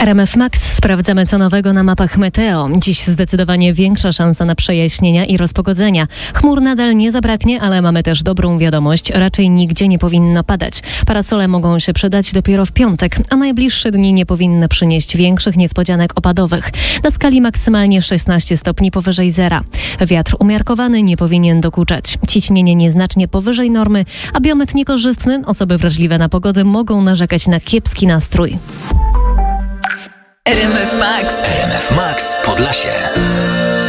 RMF Max. Sprawdzamy co nowego na mapach meteo. Dziś zdecydowanie większa szansa na przejaśnienia i rozpogodzenia. Chmur nadal nie zabraknie, ale mamy też dobrą wiadomość. Raczej nigdzie nie powinno padać. Parasole mogą się przydać dopiero w piątek, a najbliższe dni nie powinny przynieść większych niespodzianek opadowych. Na skali maksymalnie 16 stopni powyżej zera. Wiatr umiarkowany nie powinien dokuczać. Ciśnienie nieznacznie powyżej normy, a biometr niekorzystny. Osoby wrażliwe na pogodę mogą narzekać na kiepski nastrój. RMF Max. RMF Max Podlasie.